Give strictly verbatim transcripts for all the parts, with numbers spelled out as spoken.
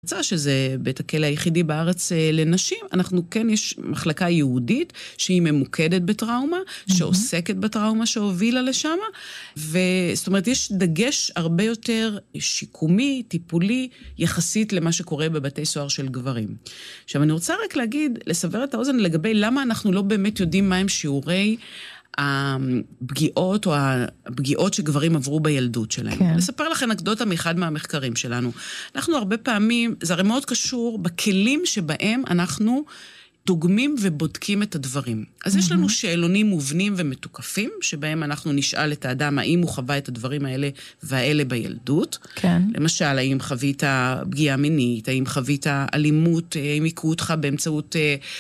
הרצה, שזה בית הכלא היחידי בארץ לנשים, אנחנו כן יש מחלקה יהודית, שהיא ממוקדת בטראומה, mm-hmm. שעוסקת בטראומה שהובילה לשם, וזאת אומרת, יש דגש הרבה יותר שיקומי, טיפולי, יחסית למה שקורה בבתי סוהר של גברים. עכשיו, אני רוצה רק להגיד, לסבר את האוזן לגבי למה אנחנו לא באמת יודעים מהם שיעורי הפגיעות או הפגיעות שגברים עברו בילדות שלהם. כן. לספר לך אנקדוטה מאחד מהמחקרים שלנו. אנחנו הרבה פעמים, זה הרי מאוד קשור בכלים שבהם אנחנו דוגמים ובודקים את הדברים. אז mm-hmm. יש לנו שאלונים מובנים ומתוקפים, שבהם אנחנו נשאל את האדם האם הוא חווה את הדברים האלה והאלה בילדות. כן. למשל, האם חווית פגיעה מינית, האם חווית אלימות, האם הכו אותך באמצעות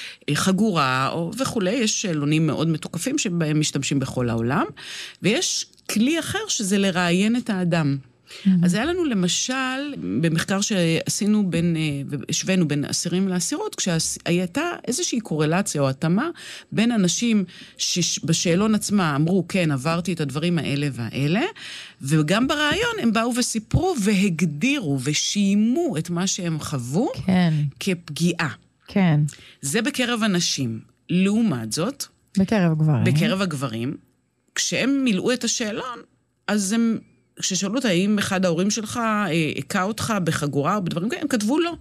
חגורה או וכו'. יש שאלונים מאוד מתוקפים שבהם משתמשים בכל העולם. ויש כלי אחר שזה לראיין את האדם. Mm-hmm. אז היה לנו למשל, במחקר שעשינו בין, השווינו בין אסירים לאסירות, כשהייתה איזושהי קורלציה או התאמה בין אנשים שבשאלון עצמה אמרו, כן, עברתי את הדברים האלה והאלה, וגם ברעיון הם באו וסיפרו והגדירו ושיימו את מה שהם חוו כן. כפגיעה. כן. זה בקרב אנשים. לעומת זאת, בקרב גברים. בקרב הגברים, כשהם מילאו את השאלון, אז הם כששאלו אותה, האם אחד ההורים שלך הכה אותך בחגורה או בדברים כאלה, הם כתבו לא.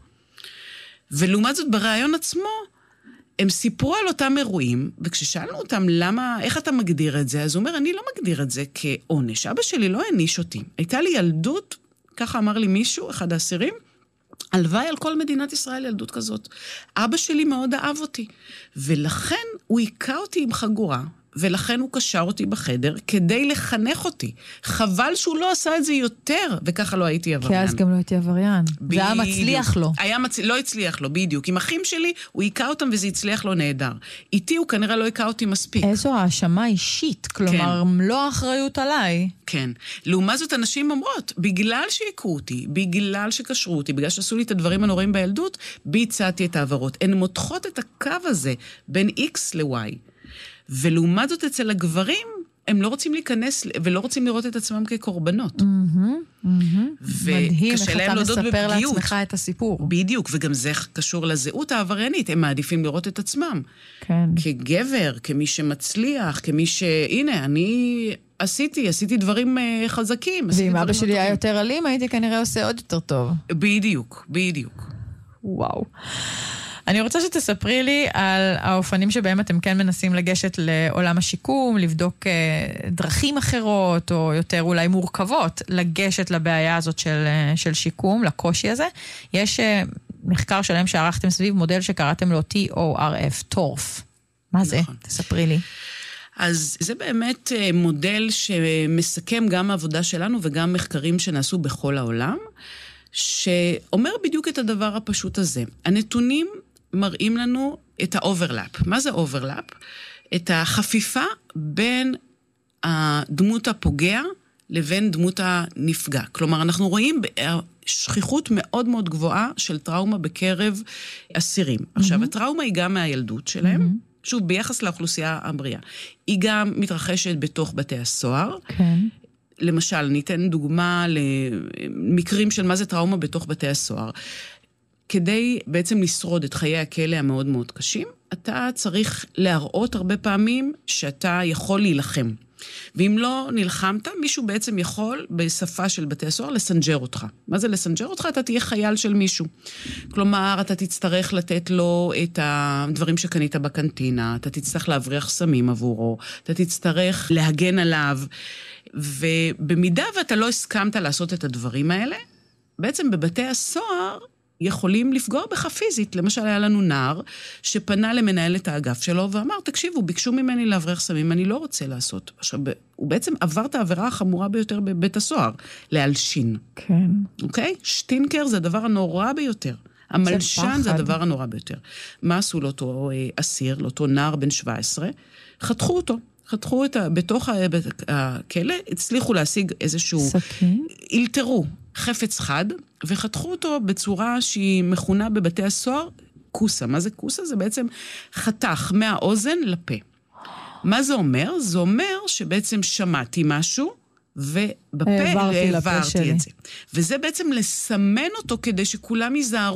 ולעומת זאת, ברעיון עצמו, הם סיפרו על אותם אירועים, וכששאלנו אותם, למה, איך אתה מגדיר את זה? אז הוא אומר, אני לא מגדיר את זה כעונש. אבא שלי לא העניש אותי. הייתה לי ילדות, ככה אמר לי מישהו, אחד האסירים, הלוואי על כל מדינת ישראל ילדות כזאת. אבא שלי מאוד אהב אותי, ולכן הוא הכה אותי עם חגורה, ולכן הוא קשר אותי בחדר כדי לחנך אותי. חבל שהוא לא עשה את זה יותר, וככה לא הייתי עבריין. כי אז גם לא הייתי עבריין. זה היה מצליח לו. היה מצ... לא הצליח לו, בדיוק. עם אחים שלי, הוא היקע אותם וזה הצליח לו נהדר. איתי הוא כנראה לא היקע אותי מספיק. איזו האשמה אישית, כלומר, כן. לא אחריות עליי. כן. לעומת זאת, אנשים אומרות, בגלל שהיקעו אותי, בגלל שקשרו אותי, בגלל שעשו לי את הדברים הנוראים בילדות, ביצעתי את העברות. הן מותחות את הקו הזה בין X ל-Y. ולעומת זאת אצל הגברים, הם לא רוצים להיכנס, ולא רוצים לראות את עצמם כקורבנות. מדהים, איך אתה מספר לעצמך את הסיפור. בדיוק, וגם זה קשור לזהות העבריינית, הם מעדיפים לראות את עצמם. כן. כגבר, כמי שמצליח, כמי ש... הנה, אני עשיתי, עשיתי דברים חזקים. ואם אבא שלי היה יותר אלים, הייתי כנראה עושה עוד יותר טוב. בדיוק, בדיוק. וואו. אני רוצה שתספרי לי על האופנים שבהם אתם כן מנסים לגשת לעולם השיקום, לבדוק דרכים אחרות, או יותר אולי מורכבות, לגשת לבעיה הזאת של, של שיקום, לקושי הזה. יש מחקר שלהם שערכתם סביב מודל שקראתם לו T O R F, טורף. מה זה? נכון. תספרי לי. אז זה באמת מודל שמסכם גם העבודה שלנו וגם מחקרים שנעשו בכל העולם, שאומר בדיוק את הדבר הפשוט הזה. הנתונים מראים לנו את האוברלאפ. מה זה אוברלאפ? את החפיפה בין הדמות הפוגע לבין דמות הנפגע. כלומר, אנחנו רואים שכיחות מאוד מאוד גבוהה של טראומה בקרב אסירים. Mm-hmm. עכשיו, הטראומה היא גם מהילדות שלהם, mm-hmm. שוב, ביחס לאוכלוסייה הבריאה. היא גם מתרחשת בתוך בתי הסוהר. כן. למשל, ניתן דוגמה למקרים של מה זה טראומה בתוך בתי הסוהר. כדי בעצם לשרוד את חיי הכלא המאוד מאוד קשים, אתה צריך להראות הרבה פעמים שאתה יכול להילחם. ואם לא נלחמת, מישהו בעצם יכול בשפה של בתי הסוהר לסנג'ר אותך. מה זה לסנג'ר אותך? אתה תהיה חייל של מישהו. כלומר, אתה תצטרך לתת לו את הדברים שקנית בקנטינה, אתה תצטרך להבריח סמים עבורו, אתה תצטרך להגן עליו, ובמידה ואתה לא הסכמת לעשות את הדברים האלה, בעצם בבתי הסוהר יכולים לפגוע בך פיזית. למשל, היה לנו נער שפנה למנהלת האגף שלו ואמר, תקשיבו, ביקשו ממני להבריח סמים, אני לא רוצה לעשות. עכשיו, הוא בעצם עבר את העבירה החמורה ביותר בבית הסוהר, להלשין. כן. אוקיי? שטינקר זה הדבר הנורא ביותר. המלשן זה הדבר הנורא ביותר. מה עשו לאותו אסיר, לאותו נער בן שבע עשרה? חתכו אותו. חתכו את ה... בתוך הכלא, הצליחו להשיג איזשהו... סכין? אילתרו חפץ חד, וחתכו אותו בצורה שהיא מכונה בבתי הסוהר, קוסה. מה זה קוסה? זה בעצם חתך מהאוזן לפה. מה זה אומר? זה אומר שבעצם שמעתי משהו, ובפה העברתי את זה. וזה בעצם לסמן אותו כדי שכולם ייזהרו.